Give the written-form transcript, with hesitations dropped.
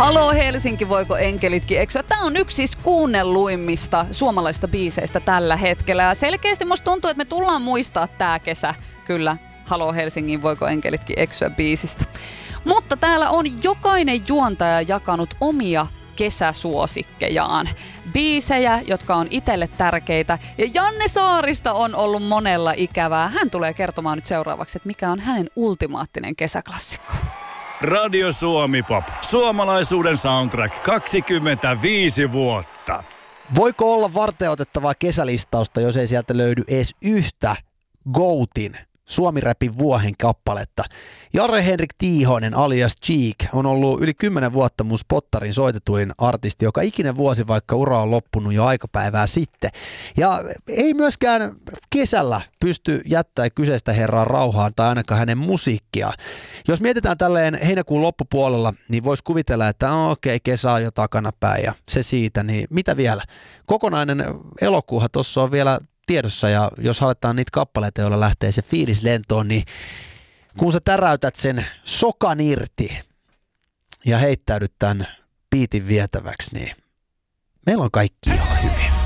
Halo Helsinki, voiko enkelitkin eksyä? Tämä on yksi siis kuunnelluimmista suomalaisista biiseistä tällä hetkellä. Ja selkeästi musta tuntuu, että me tullaan muistaa tää kesä kyllä Halo Helsingin, voiko enkelitkin eksyä biisistä. Mutta täällä on jokainen juontaja jakanut omia kesäsuosikkejaan. Biisejä, jotka on itselle tärkeitä. Ja Janne Saarista on ollut monella ikävää. Hän tulee kertomaan nyt seuraavaksi, että mikä on hänen ultimaattinen kesäklassikko. Radio Suomi Pop. Suomalaisuuden soundtrack 25 vuotta. Voiko olla varteenotettavaa kesälistausta, jos ei sieltä löydy edes yhtä GOATin Suomi-räpin vuohen kappaletta? Jarre-Henrik Tiihonen alias Cheek on ollut yli 10 vuotta mun spottarin soitetuin artisti, joka ikinen vuosi, vaikka ura on loppunut jo aikapäivää sitten. Ja ei myöskään kesällä pysty jättämään kyseistä herraa rauhaan tai ainakaan hänen musiikkia. Jos mietitään tälleen heinäkuun loppupuolella, niin voisi kuvitella, että okei, kesä on jo takanapäin ja se siitä, niin mitä vielä? Kokonainen elokuuhan tuossa on vielä tiedossa, ja jos aletaan niitä kappaleita, joilla lähtee se fiilis lentoon, niin kun sä täräytät sen sokan irti ja heittäydyt tämän biitin vietäväksi, niin meillä on kaikki ihan hyvin.